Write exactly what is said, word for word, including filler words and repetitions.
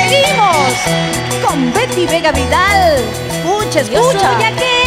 Seguimos con Betty Vega Vidal. Escucha, Yo escucha. soy aquel